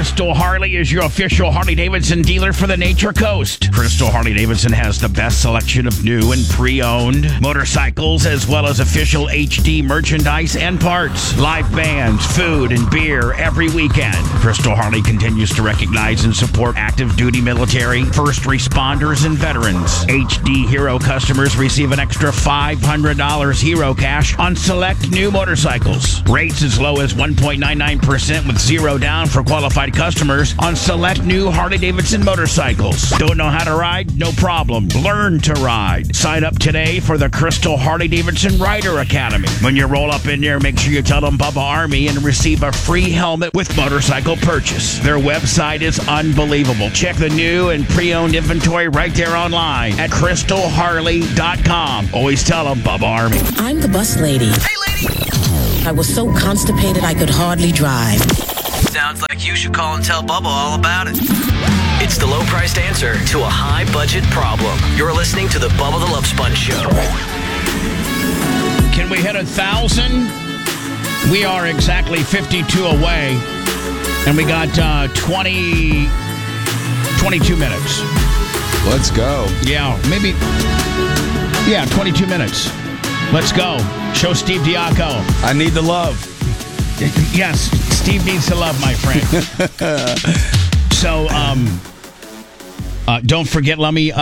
Crystal Harley is your official Harley-Davidson dealer for the Nature Coast. Crystal Harley-Davidson has the best selection of new and pre-owned motorcycles, as well as official HD merchandise and parts, live bands, food, and beer every weekend. Crystal Harley continues to recognize and support active duty military, first responders, and veterans. HD Hero customers receive an extra $500 Hero cash on select new motorcycles. Rates as low as 1.99% with zero down for qualified customers on select new Harley-Davidson motorcycles. Don't know how to ride? No problem. Learn to ride. Sign up today for the Crystal Harley-Davidson Rider Academy. When you roll up in there, make sure you tell them Bubba Army and receive a free helmet with motorcycle purchase. Their website is unbelievable. Check the new and pre-owned inventory right there online at crystalharley.com. Always tell them Bubba Army. I'm the bus lady. Hey, lady! I was so constipated I could hardly drive. Sounds like you should call and tell Bubba all about it. It's the low-priced answer to a high-budget problem. You're listening to the Bubba the Love Sponge Show. Can we hit 1,000? We are exactly 52 away, and we got 22 minutes. Let's go. Yeah, maybe. Yeah, 22 minutes. Let's go. Show Steve Diaco. I need the love. Yes, Steve needs the love, my friend. So, don't forget, let me,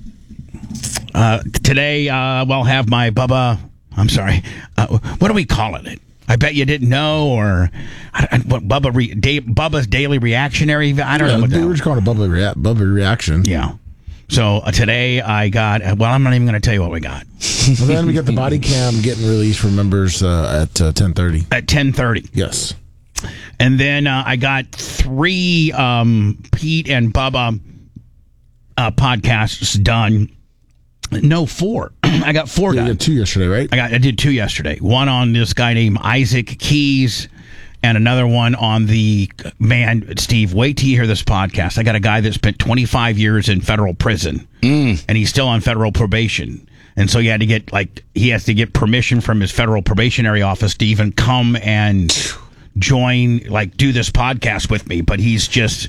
today, we'll have my Bubba, I'm sorry, what are we calling it? I bet you didn't know, or what Bubba's Daily Reactionary, I don't know what we were just calling it Bubba Reaction. Yeah. So today I got, well, I'm not even going to tell you what we got. Well, then we got the body cam getting released for members at 10:30. At 10:30. Yes. And then I got 3 Pete and Bubba podcasts done. No, 4. I got 4 done. You did 2 yesterday, right? I did 2 yesterday. One on this guy named Isaac Keys, and another one on the, man, Steve, wait till you hear this podcast. I got a guy that spent 25 years in federal prison, and he's still on federal probation. And so he has to get permission from his federal probationary office to even come and join, do this podcast with me. But he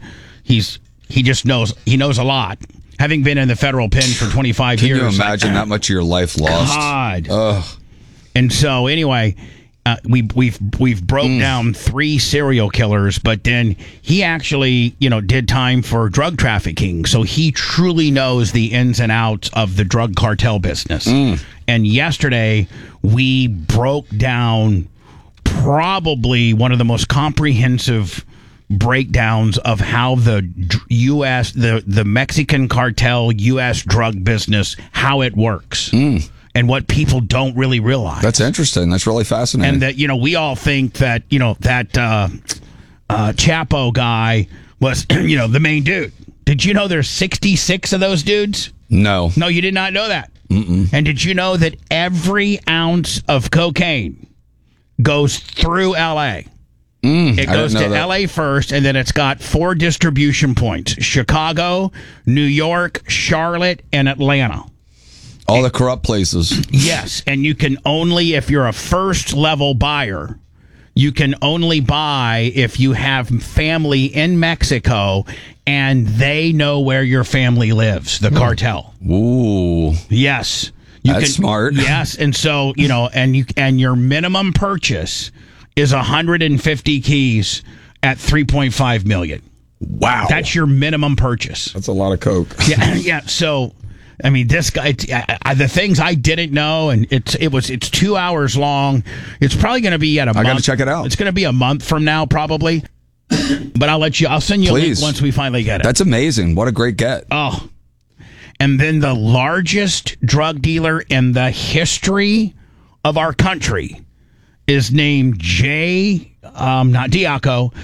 knows a lot. Having been in the federal pen for 25 years. Can you imagine that much of your life lost? God. Ugh. And so anyway, we've broke down 3 serial killers, but then he actually, did time for drug trafficking. So he truly knows the ins and outs of the drug cartel business. And yesterday we broke down probably one of the most comprehensive breakdowns of how the U.S., the Mexican cartel U.S. drug business, how it works. And what people don't really realize. That's interesting. That's really fascinating. And that, we all think that, that Chapo guy was, the main dude. Did you know there's 66 of those dudes? No. No, you did not know that. And did you know that every ounce of cocaine goes through L.A.? It goes to L.A. first, and then it's got 4 distribution points. Chicago, New York, Charlotte, and Atlanta. All the corrupt places. Yes, and you can only, if you're a first-level buyer, you can only buy if you have family in Mexico and they know where your family lives, the cartel. Ooh. Yes. That's smart. Yes, and so, and your minimum purchase is 150 keys at $3.5 million. Wow. That's your minimum purchase. That's a lot of coke. Yeah, so... I mean, this guy, the things I didn't know, and it's 2 hours long. It's probably going to be at a month. I got to check it out. It's going to be a month from now, probably. But I'll send you a link once we finally get it. That's amazing. What a great get. Oh. And then the largest drug dealer in the history of our country is named Jay, not Diaco,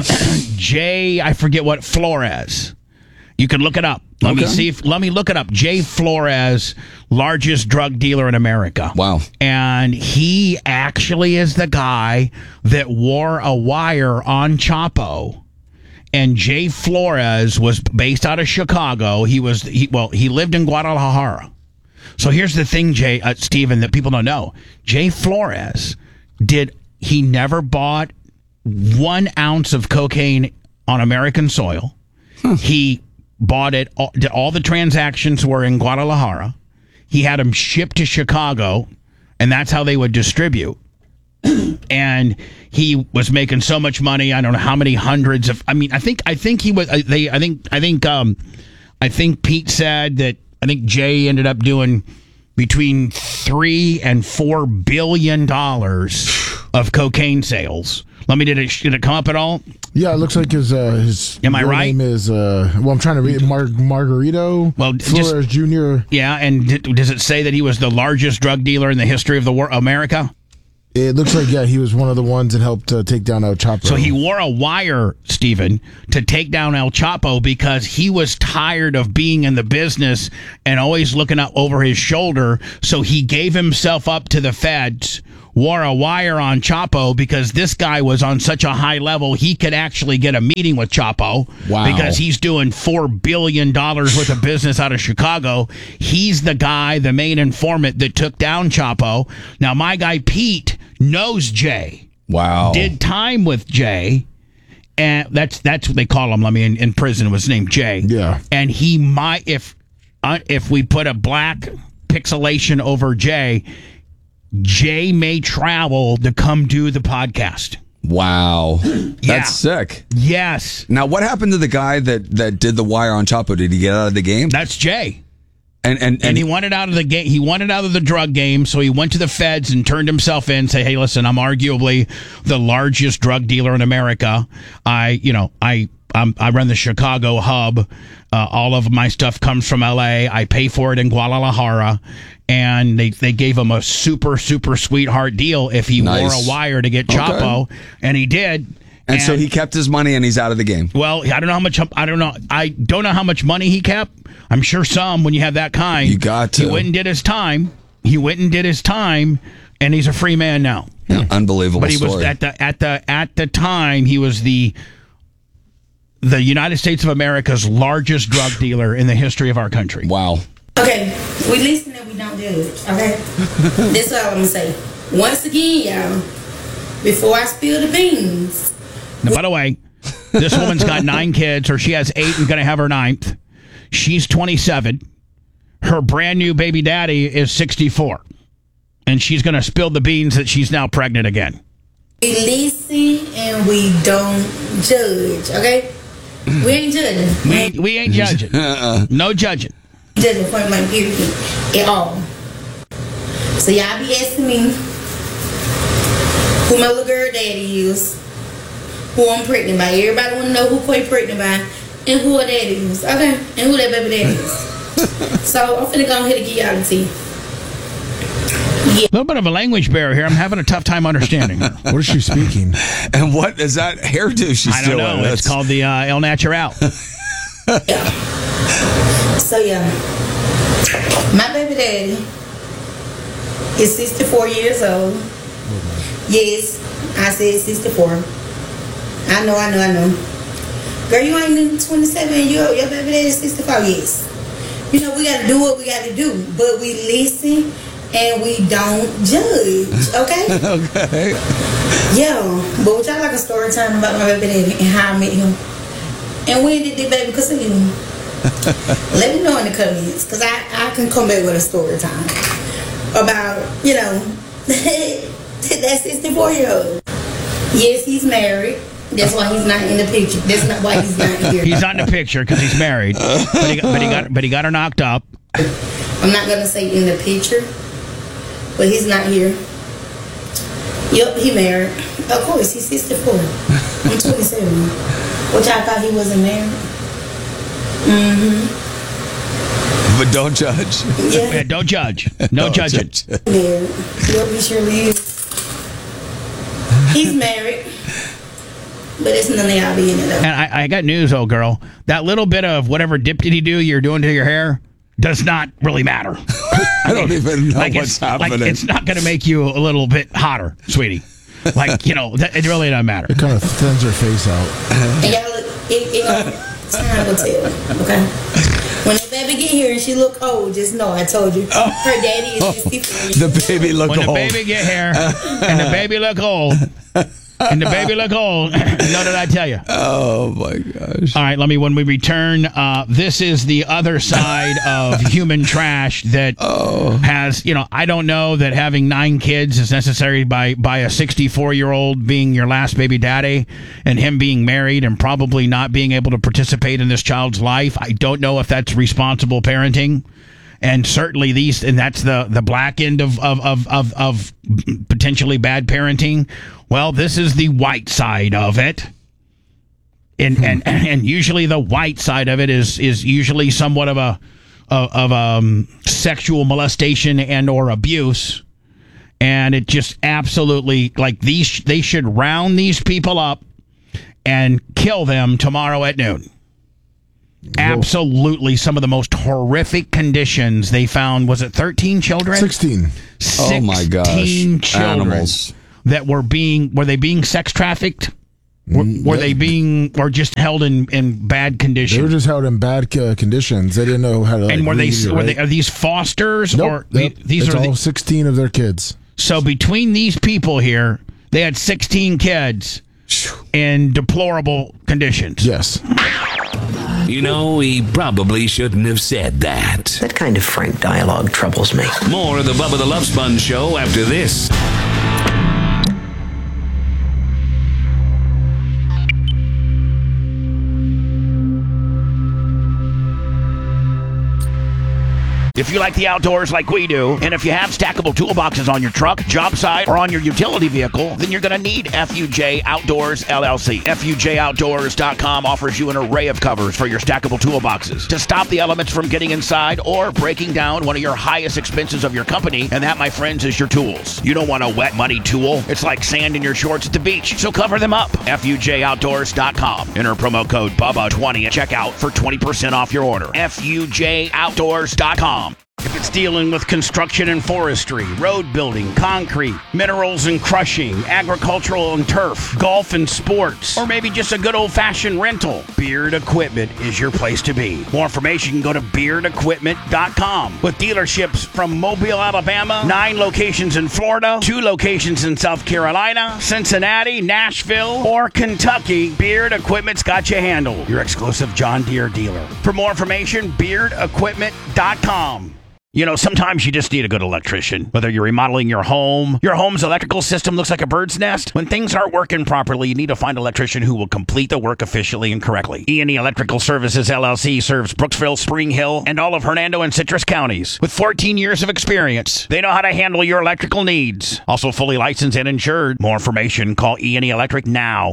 Jay, I forget what, Flores. You can look it up. Let me look it up. Jay Flores, largest drug dealer in America. Wow. And he actually is the guy that wore a wire on Chapo. And Jay Flores was based out of Chicago. He lived in Guadalajara. So here's the thing, Stephen, that people don't know. Jay Flores he never bought 1 ounce of cocaine on American soil. He bought it. All the transactions were in Guadalajara. He had them shipped to Chicago, and that's how they would distribute. And he was making so much money. I don't know how many hundreds of. I mean, I think he was. I think Pete said that. I think Jay ended up doing between $3 and $4 billion of cocaine sales. Did it come up at all? Yeah, it looks like his Am I real right? name is I'm trying to read Margarito Flores Jr. Yeah, and does it say that he was the largest drug dealer in the history of America? It looks like, he was one of the ones that helped take down El Chapo. So he wore a wire, Stephen, to take down El Chapo because he was tired of being in the business and always looking up over his shoulder. So he gave himself up to the feds, wore a wire on Chapo because this guy was on such a high level, he could actually get a meeting with Chapo. Wow. Because he's doing $4 billion worth of business out of Chicago. He's the guy, the main informant that took down Chapo. Now, my guy Pete knows Jay. Wow. Did time with Jay. And that's what they call him. I mean, in prison was named Jay. Yeah. And he might, if we put a black pixelation over Jay may travel to come do the podcast. Wow. That's sick. Yes. Now, what happened to the guy that did the wire on Chapo? Did he get out of the game? That's Jay. And he wanted out of the game. He wanted out of the drug game, so he went to the feds and turned himself in. Say, hey, listen, I'm arguably the largest drug dealer in America. I run the Chicago hub. All of my stuff comes from L.A. I pay for it in Guadalajara, and they gave him a super super sweetheart deal if he wore a wire to get Chapo, and he did. And so he kept his money and he's out of the game. Well, I don't know how much. I don't know how much money he kept. I'm sure some. When you have that kind, you got to. He went and did his time. And he's a free man now. Yeah, unbelievable. But he story. was at the time he was the United States of America's largest drug dealer in the history of our country. Wow. Okay, we listen and we don't judge. Okay, this is all I'm gonna say. Once again, y'all, before I spill the beans. Now, by the way, this woman's got 9 kids, or she has 8 and going to have her 9th. She's 27. Her brand new baby daddy is 64. And she's going to spill the beans that she's now pregnant again. We listen and we don't judge, okay? We ain't judging. We ain't judging. No judging. Judging point blank period at all. So y'all be asking me who my little girl daddy is, who I'm pregnant by. Everybody want to know who Quay pregnant by and who her daddy is, okay? And who that baby daddy is. So I'm finna go ahead and give y'all the tea. A little bit of a language barrier here. I'm having a tough time understanding her. What is she speaking? And what is that hairdo she's I don't doing? know. It's called the El Natural. Yeah. So yeah, my baby daddy is 64 years old. Yes, I said 64. I know. Girl, you ain't even 27. Your baby daddy is 64. Yes. You know, we got to do what we got to do, but we listen and we don't judge. Okay. Okay. Yeah, but would y'all like a story time about my baby daddy and how I met him? And when did the baby conceive? Let me know in the comments, because I can come back with a story time about, that 64-year-old. Yes, he's married. That's why he's not in the picture. That's not why he's not here. He's not in the picture because he's married. But he got her knocked up. I'm not going to say in the picture, but he's not here. Yep, he married. Of course, he's 64. I'm 27. Which I thought he wasn't married. Mm-hmm. But don't judge. Yeah, don't judge. No judging. Yeah, yep, he surely is. He's married. But it's none of y'all being it up. And I got news, old girl. That little bit of whatever dip-diddy-do you're doing to your hair does not really matter. I don't even know what's happening. It's not going to make you a little bit hotter, sweetie. It really doesn't matter. It kind of thins her face out. And y'all look, time will tell, okay? When the baby get here and she look old, just know I told you. Her daddy is 64. The baby look old. When the baby get here and the baby look old, And the baby look old. No, did I tell you? Oh my gosh. All right, when we return, this is the other side of human trash that has, I don't know that having 9 kids is necessary by a 64-year-old being your last baby daddy and him being married and probably not being able to participate in this child's life. I don't know if that's responsible parenting. And certainly that's the black end of potentially bad parenting. Well, this is the white side of it. And usually the white side of it is usually somewhat of a sexual molestation and or abuse. And it just absolutely, they should round these people up and kill them tomorrow at noon. Absolutely, some of the most horrific conditions they found. Was it 13 children? 16. Oh my gosh! 16 children Animals that were they being sex trafficked? Were they being or just held in bad conditions? They were just held in bad conditions. They didn't know how to. And are these fosters nope, or these are all 16 of their kids? So between these people here, they had 16 kids in deplorable conditions. Yes. He probably shouldn't have said that. That kind of frank dialogue troubles me. More of the Bubba the Love Sponge Show after this. If you like the outdoors like we do, and if you have stackable toolboxes on your truck, job site, or on your utility vehicle, then you're going to need FUJ Outdoors LLC. FUJOutdoors.com offers you an array of covers for your stackable toolboxes to stop the elements from getting inside or breaking down one of your highest expenses of your company, and that, my friends, is your tools. You don't want a wet, muddy tool. It's like sand in your shorts at the beach, so cover them up. FUJOutdoors.com. Enter promo code BUBBA20 at checkout for 20% off your order. FUJOutdoors.com. If it's dealing with construction and forestry, road building, concrete, minerals and crushing, agricultural and turf, golf and sports, or maybe just a good old-fashioned rental, Beard Equipment is your place to be. More information, you can go to beardequipment.com. With dealerships from Mobile, Alabama, 9 locations in Florida, 2 locations in South Carolina, Cincinnati, Nashville, or Kentucky, Beard Equipment's got you handled. Your exclusive John Deere dealer. For more information, beardequipment.com. Sometimes you just need a good electrician. Whether you're remodeling your home's electrical system looks like a bird's nest. When things aren't working properly, you need to find an electrician who will complete the work efficiently and correctly. E&E Electrical Services LLC serves Brooksville, Spring Hill, and all of Hernando and Citrus counties. With 14 years of experience, they know how to handle your electrical needs. Also fully licensed and insured. More information, call E&E Electric now.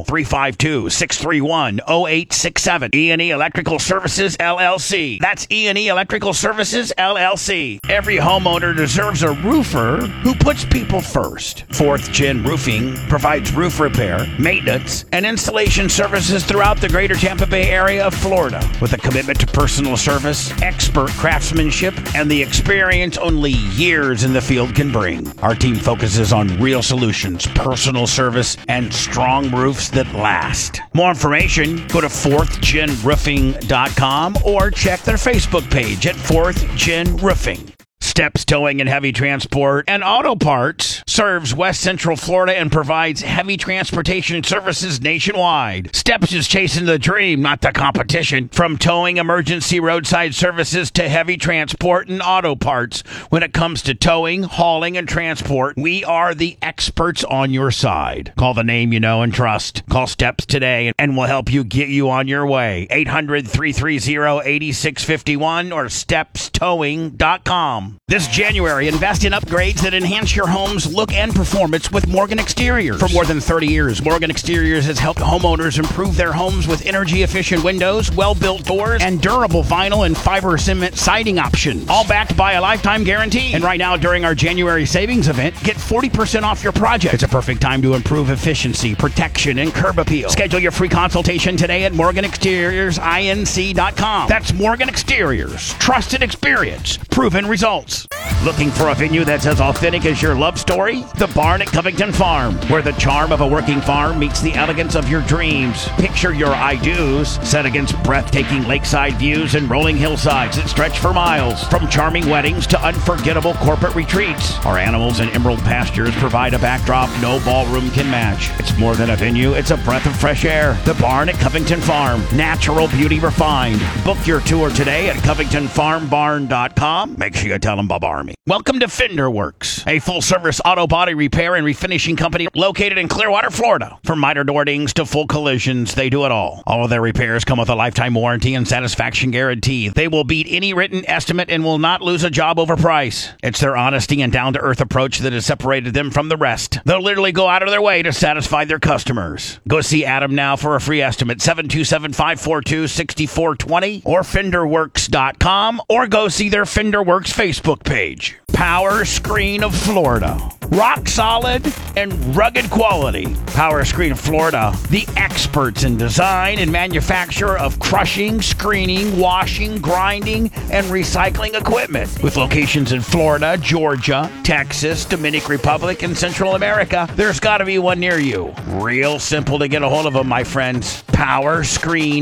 352-631-0867. E&E Electrical Services LLC. That's E&E Electrical Services LLC. Every homeowner deserves a roofer who puts people first. 4th Gen Roofing provides roof repair, maintenance, and installation services throughout the greater Tampa Bay area of Florida. With a commitment to personal service, expert craftsmanship, and the experience only years in the field can bring. Our team focuses on real solutions, personal service, and strong roofs that last. More information, go to 4thgenroofing.com or check their Facebook page at 4th Gen Roofing. Steps Towing and Heavy Transport and Auto Parts serves West Central Florida and provides heavy transportation services nationwide. Steps is chasing the dream, not the competition. From towing, emergency roadside services to heavy transport and auto parts. When it comes to towing, hauling, and transport, we are the experts on your side. Call the name you know and trust. Call Steps today and we'll help you get you on your way. 800-330-8651 or stepstowing.com. This January, invest in upgrades that enhance your home's look and performance with Morgan Exteriors. For more than 30 years, Morgan Exteriors has helped homeowners improve their homes with energy-efficient windows, well-built doors, and durable vinyl and fiber cement siding options. All backed by a lifetime guarantee. And right now, during our January savings event, get 40% off your project. It's a perfect time to improve efficiency, protection, and curb appeal. Schedule your free consultation today at MorganExteriorsINC.com. That's Morgan Exteriors. Trusted experience. Proven results. Looking for a venue that's as authentic as your love story? The Barn at Covington Farm, where the charm of a working farm meets the elegance of your dreams. Picture your I-dos set against breathtaking lakeside views and rolling hillsides that stretch for miles. From charming weddings to unforgettable corporate retreats, our animals and emerald pastures provide a backdrop no ballroom can match. It's more than a venue, it's a breath of fresh air. The Barn at Covington Farm, natural beauty refined. Book your tour today at CovingtonFarmBarn.com. Make sure you tell them Bob Army. Welcome to Fender Works, a full-service auto body repair and refinishing company located in Clearwater, Florida. From miter door dings to full collisions, they do it all. All of their repairs come with a lifetime warranty and satisfaction guarantee. They will beat any written estimate and will not lose a job over price. It's their honesty and down-to-earth approach that has separated them from the rest. They'll literally go out of their way to satisfy their customers. Go see Adam now for a free estimate, 727-542-6420 or FenderWorks.com, or go see their Fender Works Facebook page. Power Screen of Florida. Rock solid and rugged quality. Power Screen of Florida, the experts in design and manufacture of crushing, screening, washing, grinding, and recycling equipment. With locations in Florida, Georgia, Texas, Dominican Republic, and Central America, there's got to be one near you. Real simple to get a hold of them, my friends. Power Screen